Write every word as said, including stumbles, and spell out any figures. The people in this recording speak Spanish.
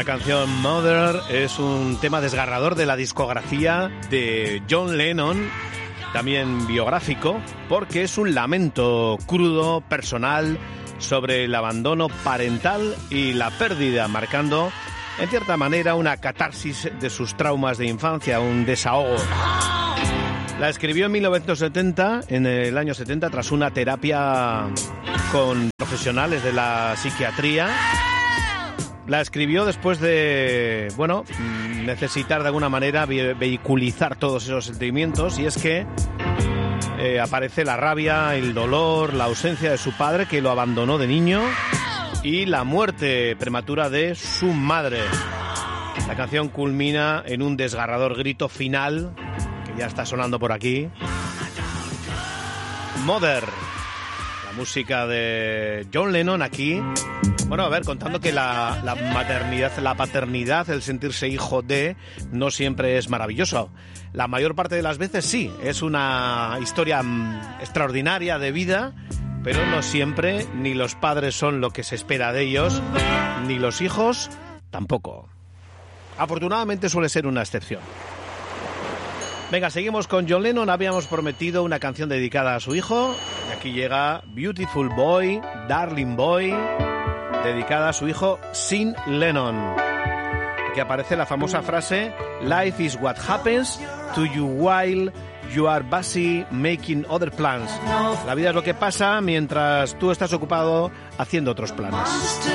La canción Mother es un tema desgarrador de la discografía de John Lennon, también biográfico, porque es un lamento crudo, personal, sobre el abandono parental y la pérdida, marcando, en cierta manera, una catarsis de sus traumas de infancia, un desahogo. La escribió en mil novecientos setenta, en el año setenta, tras una terapia con profesionales de la psiquiatría. La escribió después de, bueno, necesitar de alguna manera vehiculizar todos esos sentimientos, y es que eh, aparece la rabia, el dolor, la ausencia de su padre, que lo abandonó de niño, y la muerte prematura de su madre. La canción culmina en un desgarrador grito final, que ya está sonando por aquí. Mother, la música de John Lennon aquí. Bueno, a ver, contando que la, la maternidad, la paternidad, el sentirse hijo de, no siempre es maravilloso. La mayor parte de las veces sí, es una historia extraordinaria de vida, pero no siempre, ni los padres son lo que se espera de ellos, ni los hijos tampoco. Afortunadamente suele ser una excepción. Venga, seguimos con John Lennon. Habíamos prometido una canción dedicada a su hijo, y aquí llega Beautiful Boy, Darling Boy, dedicada a su hijo Sean Lennon. Aquí aparece la famosa frase "Life is what happens to you while you are busy making other plans". La vida es lo que pasa mientras tú estás ocupado haciendo otros planes.